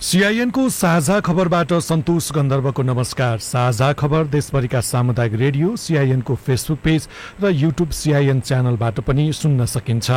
CIN को साझा खबरबाट सन्तोष गन्धर्वको नमस्कार। साझा खबर देशभरिका सामुदायिक रेडियो सीआईएन को फेसबुक पेज र युट्युब सीआईएन च्यानलबाट पनि सुन्न सकिन्छ।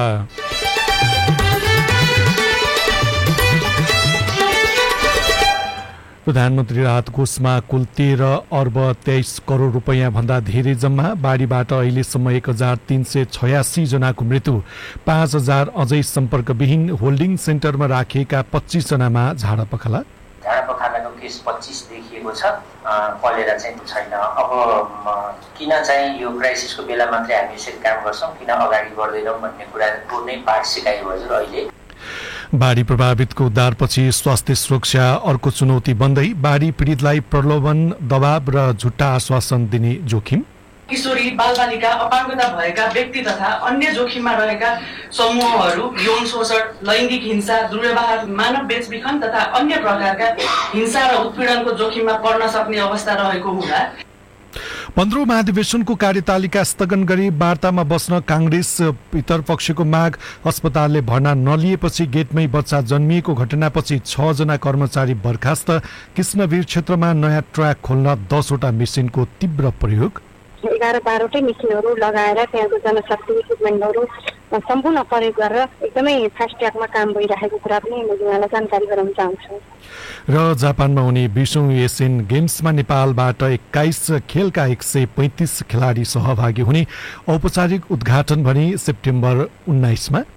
प्रधानमन्त्री राहत कोषमा कुल 13 अर्ब 23 करोड रुपैयाँ भन्दा धेरै जम्मा। बाढीबाट अहिलेसम्म 1386 जनाको मृत्यु, 5000 अझै सम्पर्कविहीन। होल्डिङ सेन्टरमा राखिएका 25 जनामा झाडा पखाला केस 25 देखिएको छ। कलेरा चाहिँ छैन। अब किन चाहिँ यो क्राइसिसको बेला मात्रै हामी यसरी काम गर्छौँ, किन अगाडि बढ्दैनौँ भन्ने कुराको नै पाठ सिकायो हजुर। अहिले बाढी प्रभावितको उद्धारपछि स्वास्थ्य सुरक्षा अर्को चुनौती बन्दै बाढी पीडितलाई प्रलोभन, दबाव र झुट्टा आश्वासन दिने जोखिम। किशोरी, बालबालिका, अपाङ्गता भएका व्यक्ति तथा अन्य जोखिममा रहेका समूहहरू यौन शोषण, लैङ्गिक हिंसा, दुर्व्यवहार, मानव बेचबिखन तथा अन्य प्रकारका हिंसा र उत्पीडनको जोखिममा पर्न सक्ने अवस्था रहेको हुँदा 15औं महाधिवेशनको कार्यतालिका स्थगन गरी वार्तामा बस्न कांग्रेस पितरपक्षको माग। अस्पतालले भर्ना नलिएपछि गेटमै बच्चा जन्मिएको घटनापछि 6 जना कर्मचारी बर्खास्त। कृष्णवीर क्षेत्रमा नयाँ ट्र्याक खोल्न 10 वटा मेसिनको तीव्र प्रयोग। 11-12 मेसिनहरू लगाएर त्यहाँको जनशक्ति इक्विपमेन्टहरू सम्पूर्ण प्रयोग गरेर एकदमै फास्ट ट्र्याकमा काम भइरहेको कुरा पनि मैले उहाँलाई जानकारी गराउन चाहन्छु। र जापानमा हुने 20औं एसियन गेम्समा नेपालबाट 21 खेलका 135 खेलाडी सहभागी हुने। औपचारिक उद्घाटन भने सेप्टेम्बर 19 मा।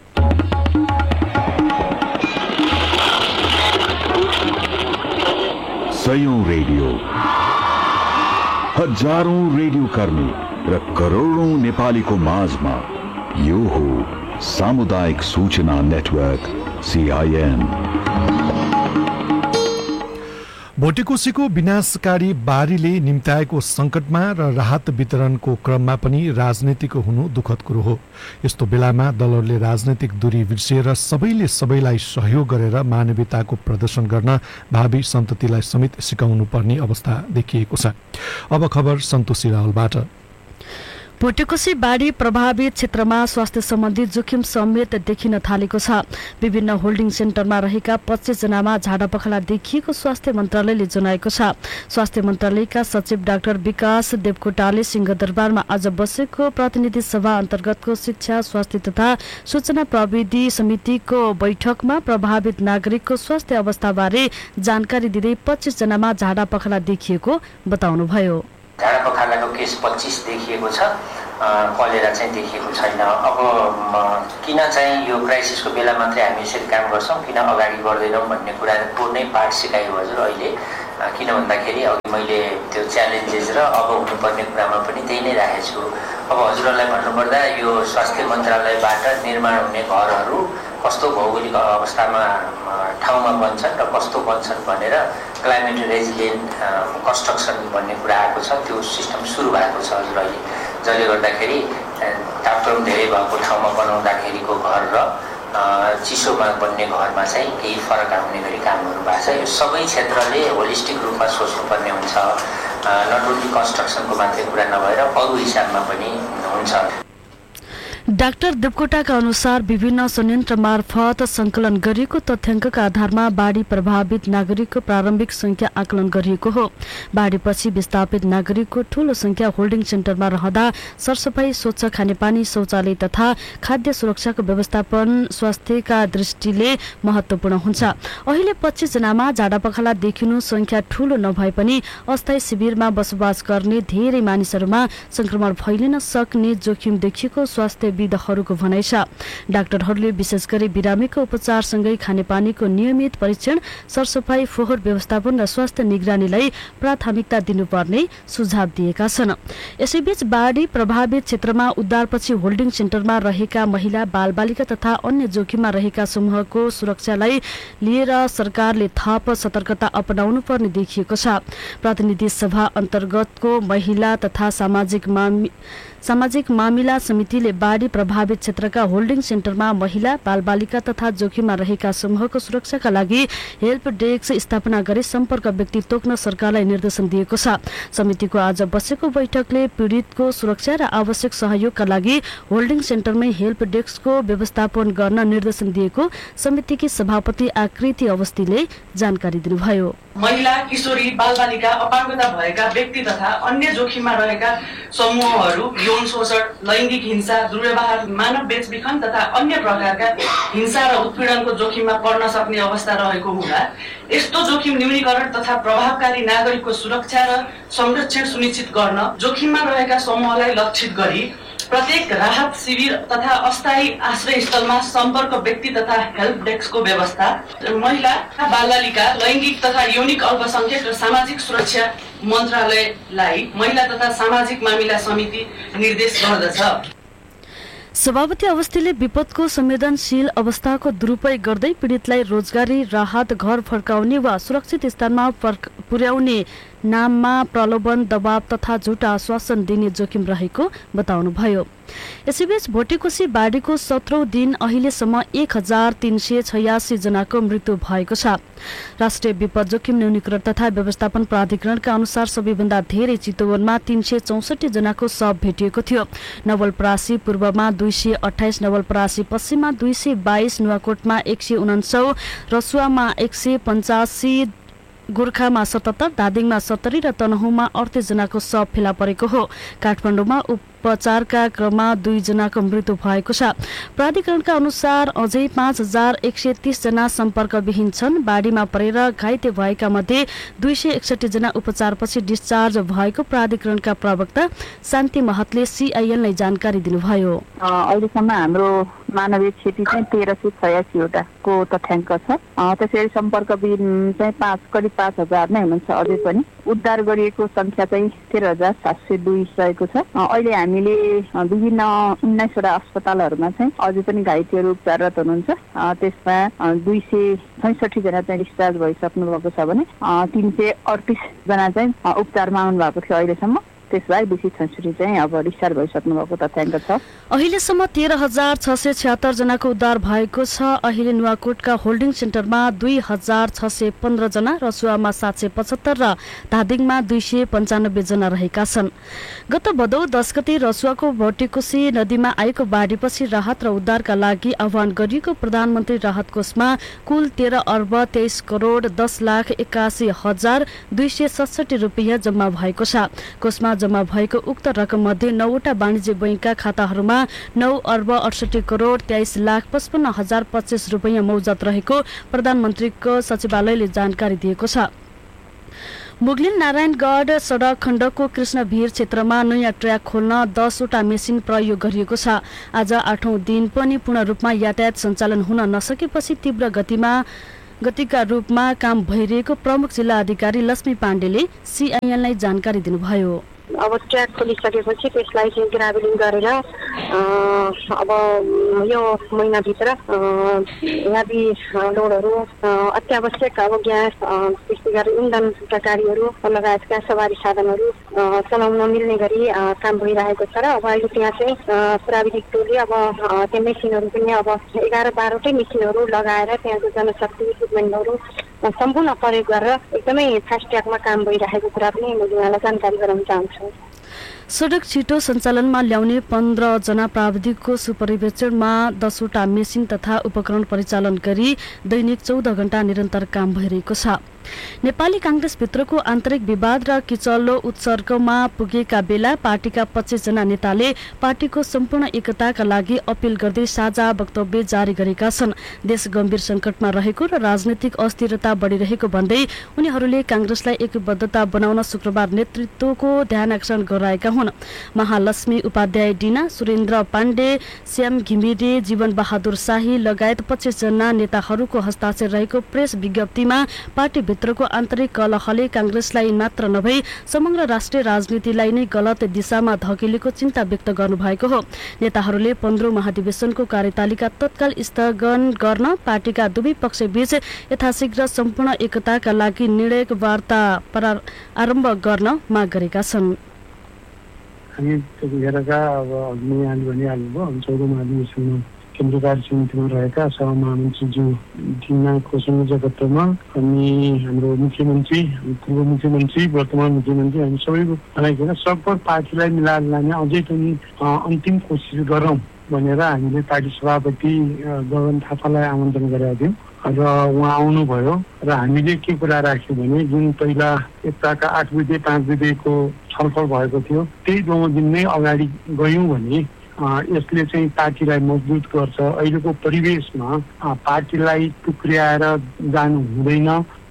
सयौं रेडियो, हजारौं रेडियो कर्मी र करोडौं नेपालीको माझमा यो हो सामुदायिक सूचना नेटवर्क सीआईएन। भोटेकोसीको विनाशकारी बाढीले निम्त्याएको संकटमा र राहत वितरणको क्रममा पनि राजनीतिक हुनु दुःखद कुरो हो। यस्तो बेलामा दलहरूले राजनैतिक दूरी बिर्सिएर सबैले सबैलाई सहयोग गरेर मानवीयताको प्रदर्शन गर्न भावी सन्ततिलाई समेत सिकाउनु पर्ने अवस्था देखिएको छ। अब खबर सन्तोषी राहुलबाट। भोटेकोसी बाढी प्रभावित क्षेत्रमा स्वास्थ्य सम्बन्धी जोखिम समेत देखिन थालेको छ। विभिन्न होल्डिङ सेन्टरमा रहेका 25 जनामा झाडापखाला देखिएको स्वास्थ्य मन्त्रालयले जनाएको छ। स्वास्थ्य मन्त्रालयका सचिव डाक्टर विकास देवकोटाले सिंहदरबारमा आज बसेको प्रतिनिधि सभा अन्तर्गतको शिक्षा, स्वास्थ्य तथा सूचना प्रविधि समितिको बैठकमा प्रभावित नागरिकको स्वास्थ्य अवस्थाबारे जानकारी दिँदै 25 जनामा झाडापखाला देखिएको बताउनुभयो। झाडापखालाको केस 25 देखिएको छ। कलेरा चाहिँ देखिएको छैन। अब किन चाहिँ यो क्राइसिसको बेला मात्रै हामी यसरी काम गर्छौँ, किन अगाडि बढ्दैनौँ भन्ने कुराको नै पाठ सिकायो हजुर। अहिले किन भन्दाखेरि अघि मैले त्यो च्यालेन्जेस र अब हुनुपर्ने कुरामा पनि त्यही नै राखेको छु। अब हजुरहरूलाई भन्नुपर्दा यो स्वास्थ्य मन्त्रालयबाट निर्माण हुने घरहरू कस्तो भौगोलिक अवस्थामा ठाउँमा बन्छन् र कस्तो बन्छन् भनेर क्लाइमेट रेजिलियन्ट कन्स्ट्रक्सन भन्ने कुरा आएको छ। त्यो सिस्टम सुरु भएको छ हजुर अहिले, जसले गर्दाखेरि तापक्रम धेरै भएको ठाउँमा बनाउँदाखेरिको घर र चिसोमा बन्ने घरमा चाहिँ केही फरक आउने गरी कामहरू भएको छ। यो सबै क्षेत्रले होलिस्टिक रूपमा सोच्नुपर्ने हुन्छ। नट ओन्ली कन्स्ट्रक्सनको मात्रै कुरा नभएर अरू हिसाबमा पनि हुन्छ। डाक्टर देवकोटाका अनुसार विभिन्न संयन्त्र मार्फत संकलन गरिएको तथ्याङ्कका आधारमा बाढी प्रभावित नागरिकको प्रारम्भिक संख्या आकलन गरिएको हो। बाढीपछि विस्थापित नागरिकको ठूलो संख्या होल्डिङ सेन्टरमा रहँदा सरसफाई, स्वच्छ खानेपानी, शौचालय तथा खाद्य सुरक्षाको व्यवस्थापन स्वास्थ्यका दृष्टिले महत्त्वपूर्ण हुन्छ। अहिले 25 जनामा झाडापखाला देखिनु संख्या ठूलो नभए पनि अस्थायी शिविरमा बसोबास गर्ने धेरै मानिसहरूमा संक्रमण फैलिन सक्ने जोखिम देखिएको स्वास्थ्य विदहरूको भनाइ छ। डाक्टरहरूले विशेष गरी बिरामीको उपचारसँगै खानेपानीको नियमित परीक्षण, सरसफाई, फोहोर व्यवस्थापन र स्वास्थ्य निगरानीलाई प्राथमिकता दिनुपर्ने सुझाव दिएका छन्। यसैबीच बाढी प्रभावित क्षेत्रमा उद्धारपछि होल्डिङ सेन्टरमा रहेका महिला, बालबालिका तथा अन्य जोखिममा रहेका समूहको सुरक्षालाई लिएर सरकारले थप सतर्कता अपनाउनु पर्ने देखिएको छ। प्रतिनिधि सभा अन्तर्गतको महिला तथा सामाजिक मामिला समितिले बाढी प्रभावित क्षेत्रका होल्डिङ सेन्टरमा महिला बालबालिका तथा जोखिममा रहेका समूहको सुरक्षाका लागि हेल्प डेस्क स्थापना गरी सम्पर्क व्यक्ति तोक्न सरकारलाई निर्देशन दिएको छ। समितिको आज बसेको बैठकले पीडितको सुरक्षा र आवश्यक सहयोगका लागि होल्डिङ सेन्टरमै हेल्प डेस्कको व्यवस्थापन गर्न निर्देशन दिएको समितिकी सभापति आकृति अवस्थीले जानकारी दिनुभयो। महिला, किशोरी, बालबालिका, अपाङ्गता भएका व्यक्ति तथा अन्य जोखिममा रहेका समूहहरू यौन शोषण, लैङ्गिक हिंसा, दुर्व्यवहार, मानव बेचबिखन तथा अन्य प्रकारका हिंसा र उत्पीडनको जोखिममा पर्न सक्ने अवस्था रहेको हुँदा यस्तो जोखिम न्यूनीकरण तथा प्रभावकारी नागरिकको सुरक्षा र संरक्षण सुनिश्चित गर्न जोखिममा रहेका समूहलाई लक्षित गरी प्रत्येक राहत शिविर तथा अस्थायी आश्रयस्थलमा सम्पर्क व्यक्ति तथा हेल्प डेस्कको व्यवस्था महिला, बालबालिका, लैङ्गिक तथा यौनिक अल्पसंख्यक र सामाजिक सुरक्षा मन्त्रालयलाई महिला तथा सामाजिक मामिला समिति निर्देश गर्दछ। सभापति अवस्थीले विपदको संवेदनशील अवस्थाको दुरुपयोग गर्दै पीडितलाई रोजगारी, राहत, घर फर्काउने वा सुरक्षित स्थानमा पुर्याउने नाममा प्रलोभन, दबाव तथा झुटा आश्वासन दिने जोखिम रहेको बताउनुभयो। यसैबीच भोटेकोशी बाढीको 17औं दिन अहिलेसम्म 1386 जनाको मृत्यु भएको छ। राष्ट्रिय विपद जोखिम न्यूनीकरण तथा व्यवस्थापन प्राधिकरणका अनुसार सबैभन्दा धेरै चितवनमा 364 जनाको शव भेटिएको थियो। नवलपरासी पूर्वमा 228, नवलपरासी पश्चिममा 222, नुवाकोटमा 149, रसुवामा 185, गोर्खामा 77, धादिङमा 70 र तनहुँमा 38 जनाको शव फेला परेको हो। काठमाडौँमा उपचारका क्रममा 2 जनाको मृत्यु भएको छ। प्राधिकरणका अनुसार अझै 5130 जना सम्पर्कविहीन छन्। बाढीमा परेर घाइते भएका मध्ये 261 जना उपचारपछि डिस्चार्ज भएको प्राधिकरणका प्रवक्ता शान्ति महतले सीआईएनलाई जानकारी दिनुभयो। अहिलेसम्म हाम्रो मानवीय क्षति चाहिँ 1386 वटाको तथ्याङ्क छ। त्यसरी सम्पर्कविहीन चाहिँ करिब 5000 नै हुनुहुन्छ। अझै पनि उद्धार गरिएको संख्या चाहिँ 13702 रहेको छ। अहिले हामीले विभिन्न 19 वटा अस्पतालहरूमा चाहिँ अझै पनि घाइतेहरू उपचाररत हुनुहुन्छ। त्यसमा 266 जना चाहिँ डिस्चार्ज भइसक्नु भएको छ भने 338 जना चाहिँ उपचारमा आउनु भएको थियो अहिलेसम्म। त्यसबाहेक 266 चाहिँ अब डिस्चार्ज भइसक्नु भएको तथ्याङ्क छ। अहिलेसम्म 13676 जनाको उद्धार भएको छ। अहिले नुवाकोटका होल्डिङ सेन्टरमा 2615 जना, रसुवामा 775 र धादिङमा 295 जना रहेका छन्। गत भदौ 10 गते रसुवाको भोटेकोशी नदीमा आएको बाढीपछि राहत र उद्धारका लागि आह्वान गरिएको प्रधानमन्त्री राहत कोषमा कुल 13 अर्ब 23 करोड 10,81,267 रुपियाँ जम्मा भएको छ। कोषमा जम्मा भएको उक्त रकम मध्ये 9 वटा वाणिज्य बैंकका खाताहरूमा 9 अर्ब 68 करोड 23,55,025 रुपियाँ मौजत रहेको प्रधानमन्त्रीको सचिवालयले जानकारी दिएको छ। मुगलिन नारायणगढ सडक खण्डको कृष्णभिर क्षेत्रमा नयाँ ट्र्याक खोल्न 10 वटा मेसिन प्रयोग गरिएको छ। आज 8औं दिन पनि पूर्ण रूपमा यातायात सञ्चालन हुन नसकेपछि तीव्र गतिका रूपमा काम भइरहेको प्रमुख जिल्ला अधिकारी लक्ष्मी पाण्डेले सीआईएनलाई जानकारी दिनुभयो। अब ट्र्याक खोलिसकेपछि त्यसलाई चाहिँ ग्राभलिङ गरेर अब यो महिनाभित्र यादी लोडहरू, अत्यावश्यक अब ग्यास, त्यस्तै गरी इन्धनका गाडीहरू लगायतका सवारी साधनहरू चलाउन मिल्ने गरी काम भइरहेको छ। र अब अहिले त्यहाँ चाहिँ प्राविधिक टोलले अब त्यो मेसिनहरू पनि अब 11-12 वटै मेसिनहरू लगाएर त्यहाँको जनशक्ति इक्विपमेन्टहरू सम्पूर्ण प्रयोग गरेर एकदमै फास्ट ट्र्याकमा काम भइरहेको कुरा पनि मैले यहाँलाई जानकारी गराउन चाहन्छु। सडक छिटो सञ्चालनमा ल्याउने 15 जना प्राविधिकको सुपरिवेक्षणमा 10 वटा मेसिन तथा उपकरण परिचालन गरी दैनिक 14 घण्टा निरन्तर काम भइरहेको छ। नेपाली कांग्रेसभित्रको आन्तरिक विवाद र किचल्लो उत्सर्गमा पुगेका बेला पार्टीका 25 जना नेताले पार्टीको सम्पूर्ण एकताका लागि अपील गर्दै साझा वक्तव्य जारी गरेका छन्। देश गम्भीर संकटमा रहेको र राजनीतिक अस्थिरता बढिरहेको भन्दै उनीहरूले कांग्रेसलाई एकबद्धता बनाउन शुक्रबार नेतृत्वको ध्यानाकर्षण गराएका हुन्। महालक्ष्मी उपाध्याय, डिना सुरेन्द्र पाण्डे, श्याम घिमिरे, जीवन बहादुर शाही लगायत 25 जना नेताहरूको हस्ताक्षर रहेको प्रेस विज्ञप्तिमा पार्टी भित्रको आन्तरिक कलहले कांग्रेसलाई मात्र नभई समग्र राष्ट्रिय राजनीतिलाई नै गलत दिशामा धकेलेको चिन्ता व्यक्त गर्नुभएको हो। नेताहरूले 15औं महाधिवेशनको कार्यतालिका तत्काल स्थगन गर्न पार्टीका दुवै पक्षबीच यथाशीघ्र सम्पूर्ण एकताका लागि निर्णायक वार्ता आरम्भ गर्न माग गरेका छन्। हामी त्यतिखेरका अब अघि यहाँले भनिहाल्नुभयो 14औं अधिवेशनमा केन्द्रीय कार्य समितिमा रहेका सहमहामन्त्रीज्यू दिनाको संयोजकत्वमा अनि हाम्रो मुख्यमन्त्री पूर्व मुख्यमन्त्री वर्तमान मुख्यमन्त्री हामी सबैको भनाइकन सकभर पार्टीलाई मिलाएर लाने अझै पनि अन्तिम कोसिस गरौँ भनेर हामीले पार्टी सभापति गगन थापालाई आमन्त्रण गरेका थियौँ र उहाँ आउनुभयो र हामीले के कुरा राख्यौँ भने जुन पहिला एक प्रकार 8 बुँदे 5 बुँदेको छलफल भएको थियो त्यही बमोजिम नै अगाडि गयौँ भने यसले चाहिँ पार्टीलाई मजबुत गर्छ। अहिलेको परिवेशमा पार्टीलाई टुक्र्याएर जानु हुँदैन।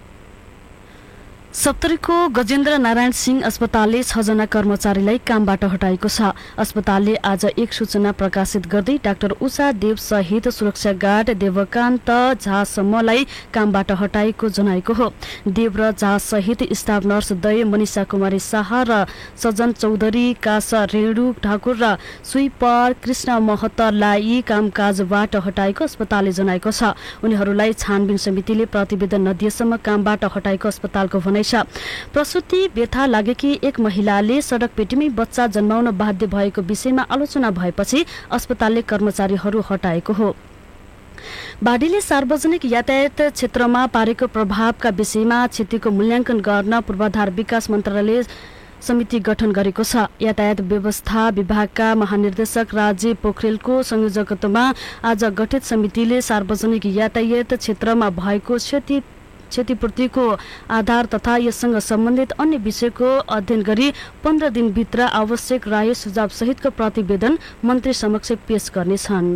सप्तरीको गजेन्द्र नारायण सिंह अस्पतालले 6 जना कर्मचारीलाई कामबाट हटाएको छ। अस्पतालले आज एक सूचना प्रकाशित गर्दै डाक्टर उषा देव सहित सुरक्षा गार्ड देवकान्त झासम्मलाई कामबाट हटाएको जनाएको हो। देव र झा सहित स्टाफ नर्स दय मनिषा कुमारी शाह र सजन चौधरी कास रेणु ठाकुर र स्विपर कृष्ण महतलाई कामकाजबाट हटाएको अस्पतालले जनाएको छ। उनीहरूलाई छानबिन समितिले प्रतिवेदन नदिएसम्म कामबाट हटाएको अस्पतालको भनाइ छ। प्रसुति व्यथा लागेकी एक महिलाले सडक पेटीमै बच्चा जन्माउन बाध्य भएको विषयमा आलोचना भएपछि अस्पतालले कर्मचारीहरू हटाएको हो। बाढीले सार्वजनिक यातायात क्षेत्रमा पारेको प्रभावका विषयमा क्षतिको मूल्याङ्कन गर्न पूर्वाधार विकास मन्त्रालयले समिति गठन गरेको छ। यातायात व्यवस्था विभागका महानिर्देशक राजीव पोखरेलको संयोजकत्वमा आज गठित समितिले सार्वजनिक यातायात क्षेत्रमा भएको क्षतिपूर्तिको आधार तथा यससँग सम्बन्धित अन्य विषयको अध्ययन गरी 15 दिनभित्र आवश्यक राय सुझाव सहितको प्रतिवेदन मन्त्री समक्ष पेश गर्नेछन्।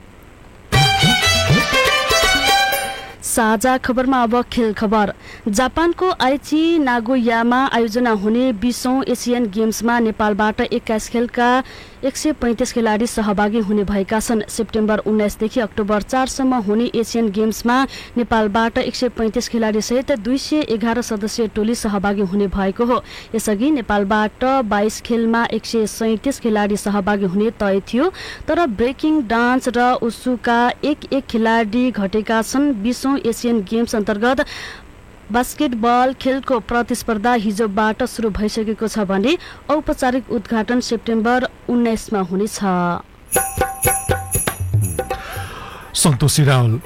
साझा खबरमा अब खेल खबर। जापानको आइची नागोयामा आयोजना हुने 20औं एसियन गेम्समा नेपालबाट 21 खेलका 135 खेलाडी सहभागी हुने भएका छन्। सेप्टेम्बर 19 देखि अक्टोबर 4 सम्म हुने एसियन गेम्समा नेपालबाट 135 खेलाडी सहित 211 सदस्यीय टोली सहभागी हुने भएको हो। यसअघि नेपालबाट 22 खेलमा 137 खेलाडी सहभागी हुने तय थियो, तर ब्रेकिङ डान्स र उसुका एक खेलाडी घटेका छन्। 20औं एसियन गेम्स अन्तर्गत बास्केटबल खेलको प्रतिस्पर्धा हिजोबाट सुरु भइसकेको छ भने औपचारिक उद्घाटन सेप्टेम्बर 19 मा हुनेछ। सन्तोषी रावल।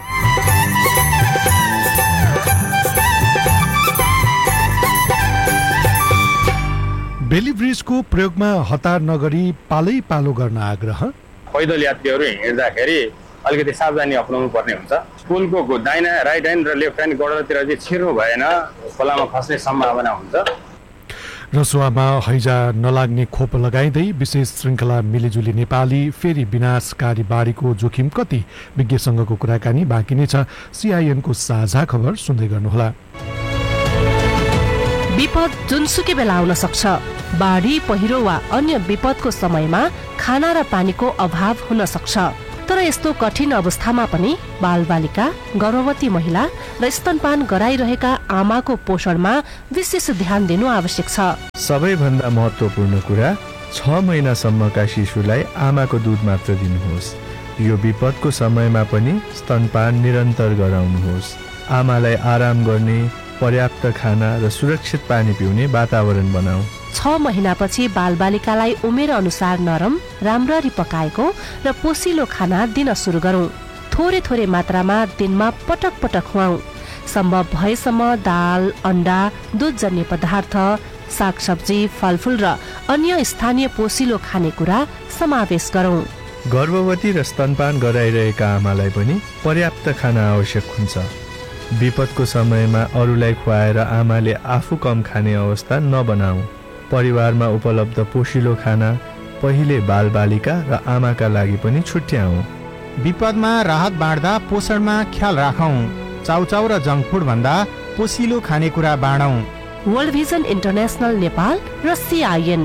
बेली ब्रिजको प्रयोगमा हतार नगरी पालै पालो गर्न आग्रह। पैदल यात्रीहरू हिँड्दाखेरि अलिकति सावधानी अपनाउनु पर्ने हुन्छ। पुलको दाहिना राइट ह्यान्ड र लेफ्ट ह्यान्ड गडरतिर चाहिँ छिर्नु भएन, खोलामा खस्ने सम्भावना हुन्छ। रसुवामा हैजा नलाग्ने खोप लगाइँदै विशेष श्रृङ्खला मिलिजुली नेपाली फेरि विनाशकारी बाढीको जोखिम कति, विज्ञसँगको कुराकानी बाँकी नै छ। सिआइएनको साझा खबर सुन्दै गर्नुहोला। विपद जुनसुकै बेला आउन सक्छ। बाढी, पहिरो वा अन्य विपदको समयमा खाना र पानीको अभाव हुन सक्छ। तर यस्तो कठिन अवस्थामा पनि बालबालिका, गर्भवती महिला र स्तनपान गराइरहेका आमाको पोषणमा विशेष ध्यान दिनु आवश्यक छ। सबैभन्दा महत्त्वपूर्ण कुरा 6 महिनासम्मका शिशुलाई आमाको दूध मात्र दिनुहोस्। यो विपदको समयमा पनि स्तनपान निरन्तर गराउनुहोस्। आमालाई आराम गर्ने, पर्याप्त खाना र सुरक्षित पानी पिउने वातावरण बनाऊ। 6 महिनापछि बालबालिकालाई उमेर अनुसार नरम, राम्ररी पकाएको र पोसिलो खाना दिन सुरु गरौँ। थोरै थोरै मात्रामा दिनमा पटक पटक खुवाऊ। सम्भव भएसम्म दाल, अन्डा, दुधजन्य पदार्थ, सागसब्जी, फलफुल र अन्य स्थानीय पोसिलो खानेकुरा समावेश गरौँ। गर्भवती र स्तनपान गराइरहेका आमालाई पनि पर्याप्त खाना आवश्यक हुन्छ। विपदको समयमा अरूलाई खुवाएर आमाले आफू कम खाने अवस्था नबनाऊ। परिवारमा उपलब्ध पोषिलो खाना पहिले बालबालिका र आमाका लागि पनि छुट्याऊ। विपदमा राहत बाँड्दा पोषणमा ख्याल राखौं। चाउचाउ र जङ्क फुड भन्दा पोषिलो खानेकुरा बाँडौं। वर्ल्ड भिजन इन्टरनेशनल नेपाल र सिआइएन।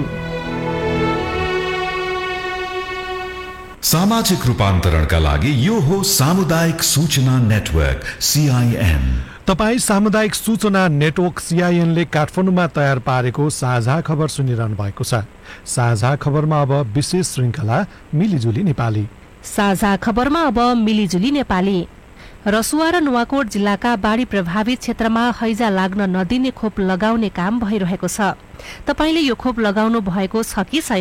सामाजिक रूपान्तरणका लागि यो हो सामुदायिक सूचना नेटवर्क सिआइएन। तपाई सामुदायिक सूचना नेटवर्क सिआइएनले काठमाडौँमा तयार पारेको साझा खबर सुनिरहनु भएको छ। साझा खबरमा अब विशेष श्रृङ्खला मिलिजुली नेपाली। साझा खबरमा अब मिलिजुली नेपाली। रसुवा र नुवाकोट जिल्लाका बाढी प्रभावित क्षेत्रमा हैजा लाग्न नदिने खोप लगाउने काम भइरहेको छ। तपाईले यो खोप लगाउनु भएको छ कि छैन?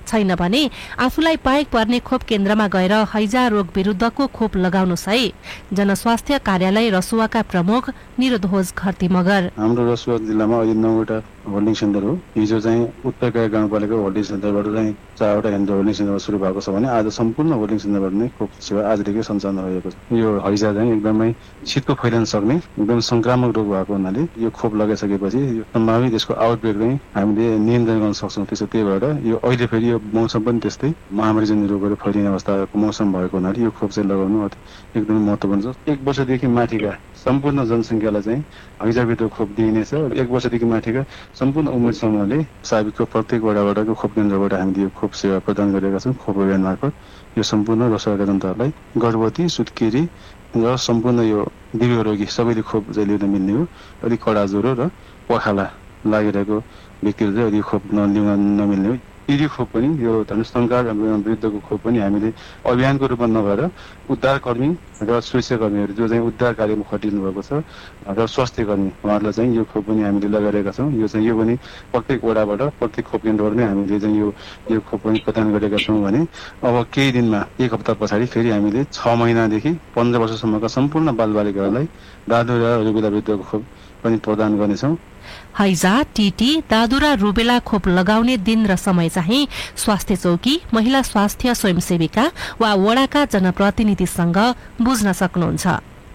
छैन भने आफूलाई पाएक पर्ने खोप केन्द्रमा गएर हैजा रोग विरुद्धको खोप लगाउनु सही। जनस्वास्थ्य कार्यालय रसुवाका प्रमुख निरोधोज घरती मगर। हाम्रो रसुवा जिल्लामा अहिले 9वटा होल्डिङ सेन्टर हो। हिजो चाहिँ उत्तरकाया गाउँपालिका होल्डिङ सेन्टरबाट चाहिँ 4वटा केन्द्र होल्डिङ सेन्टरमा सुरु भएको छ भने आज सम्पूर्ण होल्डिङ सेन्टरबाट नै खोप सेवा आजदेखि सञ्चालन भएको छ। यो हैजा चाहिँ एकदमै छिटो फैलिन सक्ने एकदम संक्रामक रोग भएको हुनाले यो खोप लगाइसकेपछि यो सम्भावित यसको आउटब्रेक चाहिँ हामीले नियन्त्रण गर्न सक्छौँ। त्यही भएर यो अहिले फेरि यो मौसम पनि त्यस्तै महामारीजन्य रोगहरू फैलिने अवस्थाको मौसम भएको हुनाले यो खोप चाहिँ लगाउनु एकदमै महत्त्वपूर्ण छ। 1 वर्षदेखि माथिका सम्पूर्ण जनसङ्ख्यालाई चाहिँ हैजाभित्र खोप दिइनेछ। 1 वर्षदेखि माथिका सम्पूर्ण उमेर समूहले साबिकको प्रत्येक वडाको खोप केन्द्रबाट हामीले यो खोप सेवा प्रदान गरेका छौँ। खोप अभियान मार्फत यो सम्पूर्ण रसुवाका जनताहरूलाई गर्भवती, सुत्केरी र सम्पूर्ण यो दिव्य रोगी सबैले खोप चाहिँ लिन मिल्ने हो। अलिक कडा ज्वरो र पखाला लागिरहेको व्यक्तिहरू चाहिँ अहिले खोप लिन नमिल्ने हो। यदि खोप पनि यो धनुषङ्कार विरुद्धको खोप पनि हामीले अभियानको रूपमा नभएर उद्धारकर्मी र सुरक्षाकर्मीहरू जो चाहिँ उद्धार कार्यमा खटिनु भएको छ र स्वास्थ्यकर्मी उहाँहरूलाई चाहिँ यो खोप पनि हामीले लगाइरहेका छौँ। यो पनि प्रत्येक वडाबाट प्रत्येक खोप केन्द्रबाट नै हामीले चाहिँ यो खोप पनि प्रदान गरेका छौँ भने अब केही दिनमा 1 हप्ता पछाडि फेरि हामीले 6 महिनादेखि 15 वर्षसम्मका सम्पूर्ण बालबालिकाहरूलाई दादुरा रुबेला विरुद्धको खोप पनि प्रदान गर्नेछौँ। हैजा, टिटी, दादुरा रुबेला खोप लगाउने दिन र समय चाहिँ स्वास्थ्य चौकी, महिला स्वास्थ्य स्वयंसेविका वा वडाका जनप्रतिनिधिसँग बुझ्न सक्नुहुन्छ।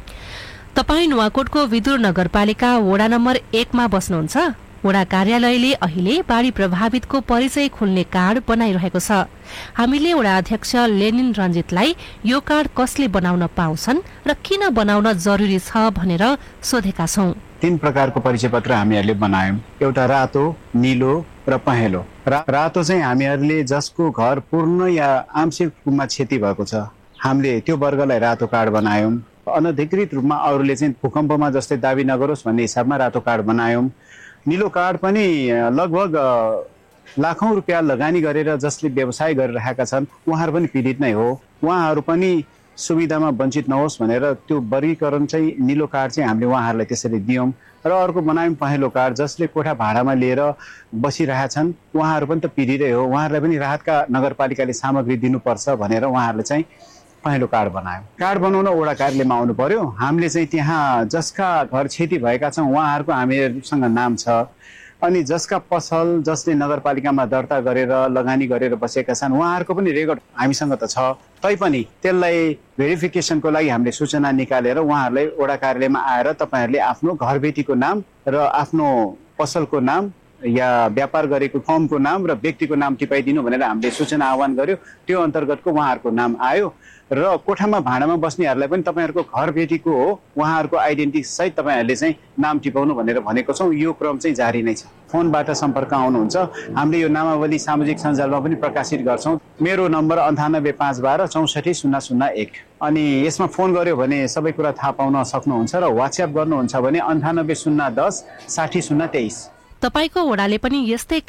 तपाईँ नुवाकोटको विदुर नगरपालिका वडा नम्बर 1 मा बस्नुहुन्छ। वडा कार्यालयले अहिले बाढी प्रभावितको परिचय खोल्ने कार्ड बनाइरहेको छ। हामीले वडा अध्यक्ष लेनिन रञ्जितलाई यो कार्ड कसले बनाउन पाउँछन् र किन बनाउन जरुरी छ भनेर सोधेका छौं। 3 प्रकारको परिचय पत्र हामीहरूले बनायौं। एउटा रातो, नीलो र पहेँलो। रातो चाहिँ हामीहरूले जसको घर पूर्ण या आंशिक रूपमा क्षति भएको छ, हामीले त्यो वर्गलाई रातो कार्ड बनायौं। अनधिकृत रूपमा अरूले चाहिँ भूकम्पमा जस्तै दाबी नगरोस् भन्ने हिसाबमा रातो कार्ड बनायौं। नीलो कार्ड पनि लगभग लाखौं रुपियाँ लगानी गरेर जसले व्यवसाय गरिरहेका छन् उहाँहरू पनि पीडित नै हो। उहाँहरू पनि सुविधामा वञ्चित नहोस् भनेर त्यो वर्गीकरण चाहिँ नीलो कार्ड चाहिँ हामीले उहाँहरूलाई त्यसरी दियौं। र अर्को बनायौं पहेँलो कार्ड, जसले कोठा भाडामा लिएर बसिरहेछन् उहाँहरू पनि त पीडितै हो। उहाँहरूलाई पनि राहतका नगरपालिकाले सामग्री दिनुपर्छ भनेर उहाँहरूले चाहिँ पहेँलो कार्ड बनायौं। कार्ड बनाउन वडा कार्यालयमा आउनु पर्यो। हामीले चाहिँ त्यहाँ जसका घर क्षति भएका छन् उहाँहरूको हामीहरूसँग नाम छ। अनि जसका पसल जसले नगरपालिकामा दर्ता गरेर लगानी गरेर बसेका छन् उहाँहरूको पनि रेकर्ड हामीसँग त छ। तैपनि त्यसलाई भेरिफिकेसनको लागि हामीले सूचना निकालेर उहाँहरूलाई वडा कार्यालयमा आएर तपाईहरूले आफ्नो घरबेटीको नाम र आफ्नो पसलको नाम या व्यापार गरेको फर्मको नाम र व्यक्तिको नाम टिपाइदिनु भनेर हामीले सूचना आह्वान गर्यो। त्यो अन्तर्गतको उहाँहरूको नाम आयो र कोठामा भाडामा बस्नेहरूलाई पनि तपाईहरूको घरबेटीको हो उहाँहरूको आइडेन्टिटी सहित तपाईहरूले चाहिँ नाम टिपाउनु भनेर भनेको छौँ। यो क्रम चाहिँ जारी नै छ। फोनबाट सम्पर्क आउनुहुन्छ। हामीले यो नामावली सामाजिक सञ्जालमा पनि प्रकाशित गर्छौँ। मेरो नम्बर 98512 64001। अनि यसमा फोन गर्यो भने सबै कुरा थाहा पाउन सक्नुहुन्छ र व्हाट्सएप गर्नुहुन्छ भने 98010 60023। तपाईको वडाले पनि यस्तै